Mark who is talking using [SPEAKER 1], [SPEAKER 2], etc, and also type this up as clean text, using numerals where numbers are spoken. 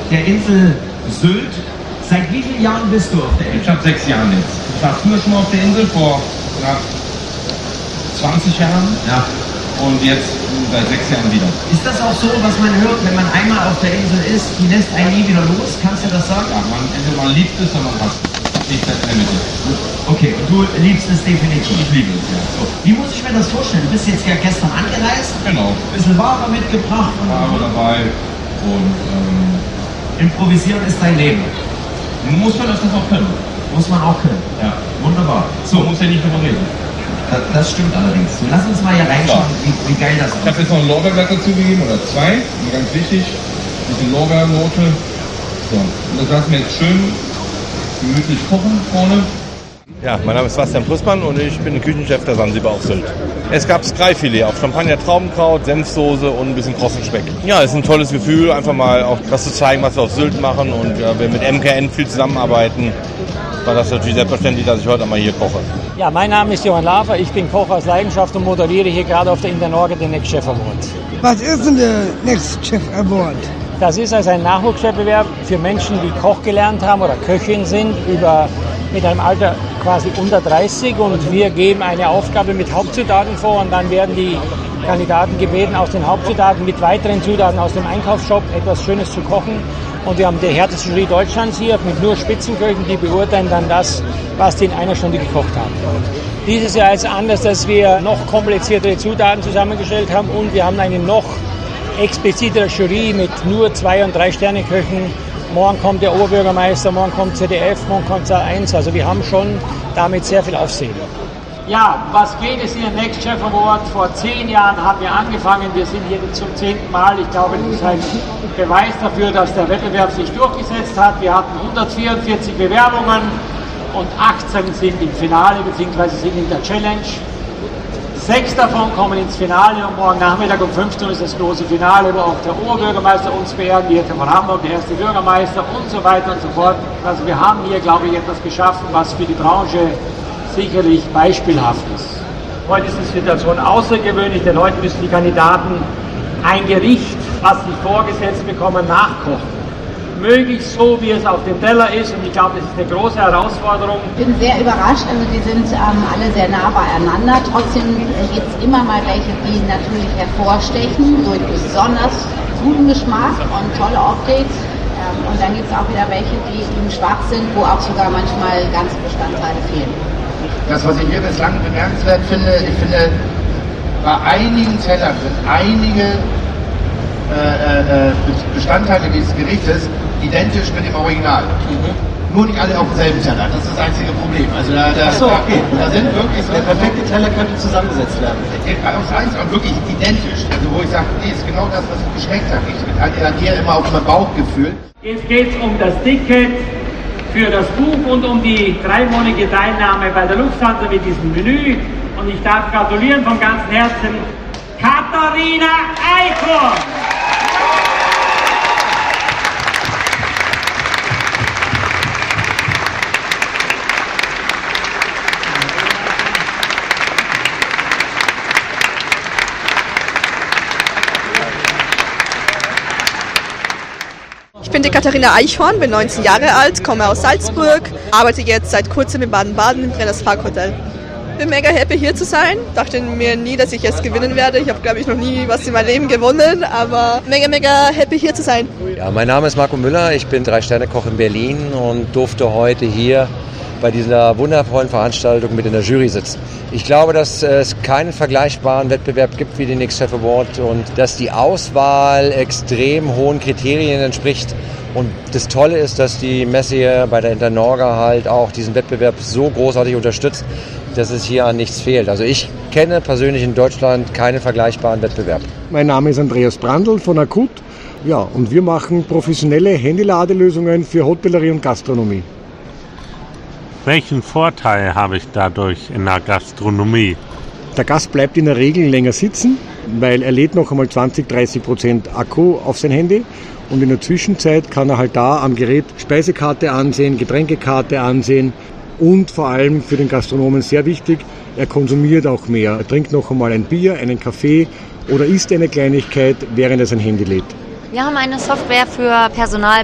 [SPEAKER 1] der Insel Sylt. Seit wie vielen Jahren bist du auf der Insel?
[SPEAKER 2] Ich habe 6 Jahre jetzt. Ich war früher schon mal auf der Insel, vor knapp 20 Jahren.
[SPEAKER 1] Ja.
[SPEAKER 2] Und jetzt seit 6 Jahren wieder.
[SPEAKER 1] Ist das auch so, was man hört, wenn man einmal auf der Insel ist, die lässt einen nie wieder los? Kannst du das sagen?
[SPEAKER 2] Ja, man liebt es, aber man hasst es. Nicht das in der Mitte.
[SPEAKER 1] Okay, und du liebst es definitiv?
[SPEAKER 2] Ich liebe es, ja.
[SPEAKER 1] So. Wie muss ich mir das vorstellen? Du bist jetzt ja gestern angereist.
[SPEAKER 2] Genau.
[SPEAKER 1] Ein bisschen Ware mitgebracht.
[SPEAKER 2] Ware dabei und
[SPEAKER 1] improvisieren ist dein Leben.
[SPEAKER 2] Muss man das auch können.
[SPEAKER 1] Muss man auch können.
[SPEAKER 2] Ja.
[SPEAKER 1] Wunderbar.
[SPEAKER 2] So, muss ja nicht darüber reden.
[SPEAKER 1] Das stimmt allerdings. So, lass uns mal hier reinschauen, wie geil das ist.
[SPEAKER 2] Ich habe jetzt noch ein Lorbeerblatt dazu gegeben, oder 2, ganz wichtig. Ein bisschen Lorbeernote. So, und das lassen wir jetzt schön gemütlich kochen vorne.
[SPEAKER 3] Ja, mein Name ist Bastian Prüßmann und ich bin Küchenchef der Sansibar auf Sylt. Es gab Skyfilet auf Champagner, Traubenkraut, Senfsoße und ein bisschen krossen Speck. Ja, es ist ein tolles Gefühl, einfach mal auch das zu zeigen, was wir auf Sylt machen, und wir mit MKN viel zusammenarbeiten. War das natürlich selbstverständlich, dass ich heute einmal hier koche.
[SPEAKER 4] Ja, mein Name ist Johann Lafer, ich bin Koch aus Leidenschaft und moderiere hier gerade auf der Internorga den Next Chef Award.
[SPEAKER 5] Was ist denn der Next Chef Award?
[SPEAKER 4] Das ist also ein Nachwuchswettbewerb für Menschen, die Koch gelernt haben oder Köchin sind, mit einem Alter quasi unter 30, und wir geben eine Aufgabe mit Hauptzutaten vor, und dann werden die Kandidaten gebeten, aus den Hauptzutaten mit weiteren Zutaten aus dem Einkaufsshop etwas Schönes zu kochen. Und wir haben die härteste Jury Deutschlands hier mit nur Spitzenköchen, die beurteilen dann das, was die in einer Stunde gekocht haben. Dieses Jahr ist anders, dass wir noch kompliziertere Zutaten zusammengestellt haben, und wir haben eine noch explizitere Jury mit nur 2- und 3-Sterne-Köchen. Morgen kommt der Oberbürgermeister, morgen kommt ZDF, morgen kommt Sat.1. Also wir haben schon damit sehr viel Aufsehen. Ja, was geht es hier im Next Chef Award? Vor 10 Jahren haben wir angefangen. Wir sind hier zum 10. Mal. Ich glaube, das ist ein Beweis dafür, dass der Wettbewerb sich durchgesetzt hat. Wir hatten 144 Bewerbungen und 18 sind im Finale bzw. sind in der Challenge. 6 davon kommen ins Finale, und morgen Nachmittag um 15 Uhr ist das große Finale, wo auch der Oberbürgermeister uns beehrt wird, von Hamburg, der erste Bürgermeister und so weiter und so fort. Also wir haben hier, glaube ich, etwas geschaffen, was für die Branche sicherlich beispielhaft ist. Heute ist die Situation außergewöhnlich, denn heute müssen die Kandidaten ein Gericht, was sie vorgesetzt bekommen, nachkochen. Möglichst so, wie es auf dem Teller ist, und ich glaube, das ist eine große Herausforderung.
[SPEAKER 6] Ich bin sehr überrascht, also die sind alle sehr nah beieinander. Trotzdem gibt es immer mal welche, die natürlich hervorstechen durch besonders guten Geschmack und tolle Optik. Und dann gibt es auch wieder welche, die eben schwach sind, wo auch sogar manchmal ganze Bestandteile fehlen.
[SPEAKER 7] Das, was ich hier bislang bemerkenswert finde, ich finde, bei einigen Tellern sind einige Bestandteile dieses Gerichtes identisch mit dem Original. Nur nicht alle auf demselben Teller, das ist das einzige Problem. Also da sind wirklich so... Der perfekte Teller könnte zusammengesetzt werden. Und wirklich identisch. Also wo ich sage, nee, ist genau das, was ich geschmeckt habe. Ich agiere immer auf mein Bauchgefühl.
[SPEAKER 4] Jetzt geht es um das Ticket für das Buch und um die 3-monatige Teilnahme bei der Lufthansa mit diesem Menü. Und ich darf gratulieren von ganzem Herzen Katharina Eichhorn.
[SPEAKER 8] Ich bin die Katharina Eichhorn, bin 19 Jahre alt, komme aus Salzburg, arbeite jetzt seit kurzem in Baden-Baden im Brenners Parkhotel. Bin mega happy hier zu sein, dachte mir nie, dass ich jetzt gewinnen werde. Ich habe, glaube ich, noch nie was in meinem Leben gewonnen, aber mega happy hier zu sein.
[SPEAKER 9] Ja, mein Name ist Marco Müller, ich bin 3-Sterne-Koch in Berlin und durfte heute hier bei dieser wundervollen Veranstaltung mit in der Jury sitzen. Ich glaube, dass es keinen vergleichbaren Wettbewerb gibt wie den Next Chef Award und dass die Auswahl extrem hohen Kriterien entspricht. Und das Tolle ist, dass die Messe hier bei der Internorga halt auch diesen Wettbewerb so großartig unterstützt, dass es hier an nichts fehlt. Also ich kenne persönlich in Deutschland keinen vergleichbaren Wettbewerb.
[SPEAKER 10] Mein Name ist Andreas Brandl von Akut. Ja, und wir machen professionelle Handyladelösungen für Hotellerie und Gastronomie.
[SPEAKER 11] Welchen Vorteil habe ich dadurch in der Gastronomie?
[SPEAKER 10] Der Gast bleibt in der Regel länger sitzen, weil er lädt noch einmal 20-30% Akku auf sein Handy. Und in der Zwischenzeit kann er halt da am Gerät Speisekarte ansehen, Getränkekarte ansehen. Und vor allem für den Gastronomen sehr wichtig, er konsumiert auch mehr. Er trinkt noch einmal ein Bier, einen Kaffee oder isst eine Kleinigkeit, während er sein Handy lädt.
[SPEAKER 12] Wir haben eine Software für Personal